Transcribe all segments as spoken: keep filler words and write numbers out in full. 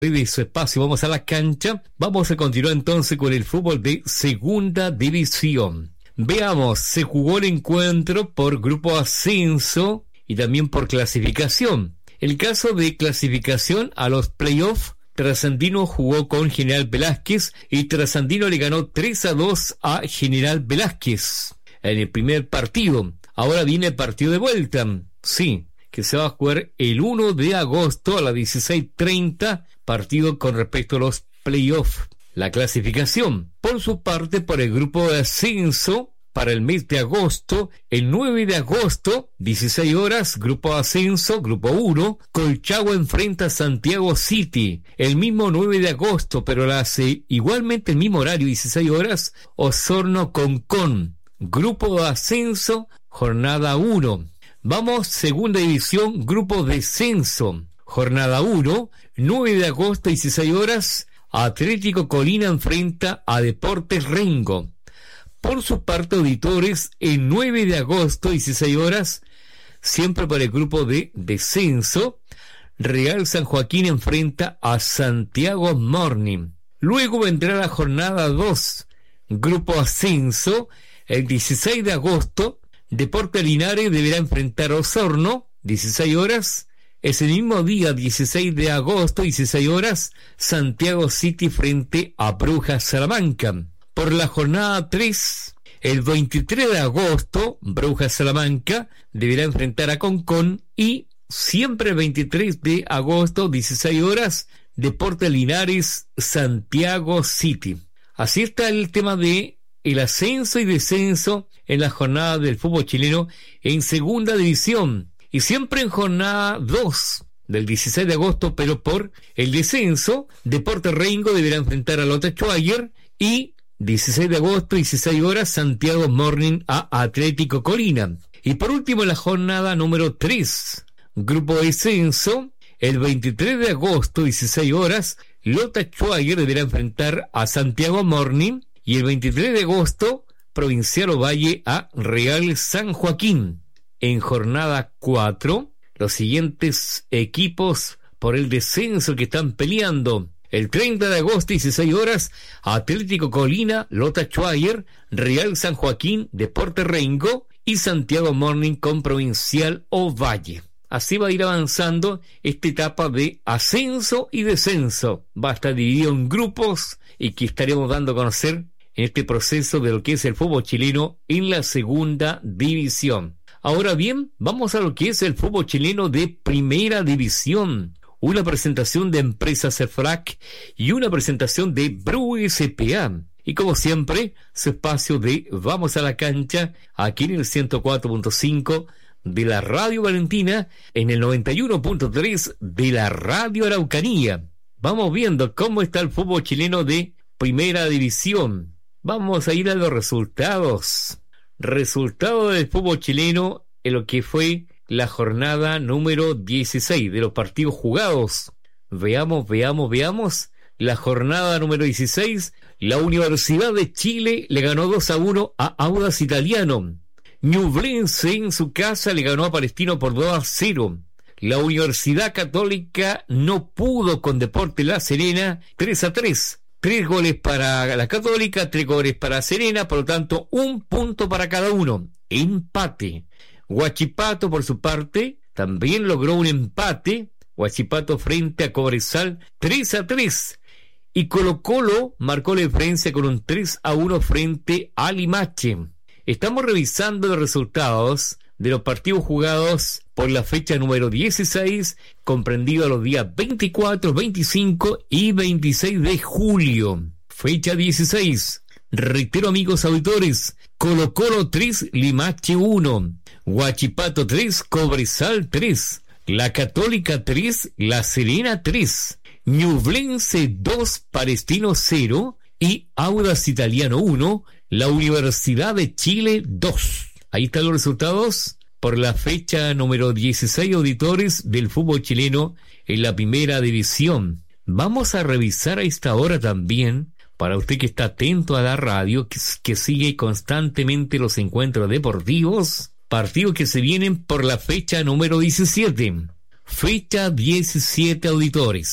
de su espacio Vamos a la Cancha. Vamos a continuar entonces con el fútbol de segunda división. Veamos, se jugó el encuentro por grupo ascenso y también por clasificación. El caso de clasificación a los playoffs, Trasandino jugó con General Velázquez y Trasandino le ganó tres a dos a General Velázquez en el primer partido. Ahora viene el partido de vuelta, sí, que se va a jugar el uno de agosto a las dieciséis treinta, partido con respecto a los playoffs. La clasificación, por su parte, por el grupo de ascenso, para el mes de agosto, el nueve de agosto, dieciséis horas, grupo de ascenso, grupo uno, Colchagua enfrenta a Santiago City. El mismo nueve de agosto, pero lo hace igualmente el mismo horario, dieciséis horas, Osorno Concón. Grupo de ascenso, jornada uno. Vamos, segunda división, grupo de descenso, jornada uno, nueve de agosto, dieciséis horas, Atlético Colina enfrenta a Deportes Rengo. Por su parte, auditores, el nueve de agosto, dieciséis horas, siempre para el grupo de descenso, Real San Joaquín enfrenta a Santiago Morning. Luego vendrá la jornada dos, grupo ascenso, el dieciséis de agosto, Deportes Linares deberá enfrentar a Osorno, dieciséis horas. Ese mismo día, dieciséis de agosto, dieciséis horas, Santiago City frente a Brujas Salamanca. Por la jornada tres, el veintitrés de agosto, Brujas Salamanca deberá enfrentar a Concón y siempre el veintitrés de agosto, dieciséis horas, Deportes Linares, Santiago City. Así está el tema de el ascenso y descenso en la jornada del fútbol chileno en segunda división. Y siempre en jornada dos del dieciséis de agosto, pero por el descenso, Deportes Rengo deberá enfrentar a Lota Schwager y dieciséis de agosto, dieciséis horas, Santiago Morning a Atlético Colina. Y por último, en la jornada número tres, grupo de descenso, el veintitrés de agosto, dieciséis horas, Lota Schwager deberá enfrentar a Santiago Morning y el veintitrés de agosto, Provincial Ovalle a Real San Joaquín. En jornada cuatro, los siguientes equipos por el descenso que están peleando. El treinta de agosto, dieciséis horas, Atlético Colina, Lota Schwager, Real San Joaquín, Deportes Rengo y Santiago Morning con Provincial Ovalle. Así va a ir avanzando esta etapa de ascenso y descenso. Va a estar dividido en grupos y que estaremos dando a conocer en este proceso de lo que es el fútbol chileno en la segunda división. Ahora bien, vamos a lo que es el fútbol chileno de primera división. Una presentación de Empresas Cefrac y una presentación de Bru S P A. Y como siempre, su espacio de Vamos a la Cancha, aquí en el ciento cuatro punto cinco de la Radio Valentina, en el noventa y uno punto tres de la Radio Araucanía. Vamos viendo cómo está el fútbol chileno de primera división. Vamos a ir a los resultados. Resultado del fútbol chileno en lo que fue la jornada número dieciséis de los partidos jugados. Veamos, veamos, veamos. La jornada número dieciséis, la Universidad de Chile le ganó dos a uno a Audax Italiano. Ñublense en su casa le ganó a Palestino por dos a cero. La Universidad Católica no pudo con Deportes La Serena, tres a tres. Tres goles para la Católica, tres goles para Serena, por lo tanto, un punto para cada uno. Empate. Huachipato, por su parte, también logró un empate. Huachipato frente a Cobresal, tres a tres. Y Colo-Colo marcó la diferencia con un tres a uno frente a Limache. Estamos revisando los resultados de los partidos jugados por la fecha número dieciséis, comprendido a los días veinticuatro, veinticinco y veintiséis de julio. Fecha dieciséis. Reitero, amigos auditores, Colo-Colo tres, Limache uno, Huachipato tres, Cobresal tres, La Católica tres, La Serena tres, Ñublense dos, Palestino cero y Audax Italiano uno, la Universidad de Chile dos. Ahí están los resultados por la fecha número dieciséis, auditores, del fútbol chileno en la primera división. Vamos a revisar a esta hora también, para usted que está atento a la radio, que, que sigue constantemente los encuentros deportivos, partidos que se vienen por la fecha número diecisiete. Fecha diecisiete, auditores.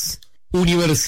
Universidad